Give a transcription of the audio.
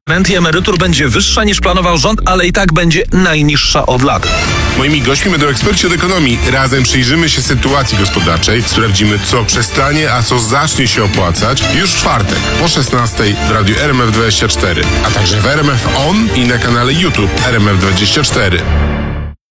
Rent i emerytur będzie wyższa niż planował rząd, ale i tak będzie najniższa od lat. Moimi gośćmi będą eksperci od ekonomii. Razem przyjrzymy się sytuacji gospodarczej, sprawdzimy, co przestanie, a co zacznie się opłacać już w czwartek po 16 w radiu RMF24, a także w RMF On i na kanale YouTube RMF24.